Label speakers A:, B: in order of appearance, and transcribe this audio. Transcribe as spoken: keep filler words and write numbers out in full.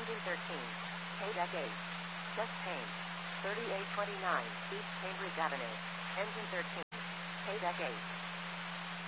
A: Engine thirteen. K-Deck eight. Chest paint. thirty-eight twenty-nine East Cambridge Avenue. Engine thirteen. K-Deck eight.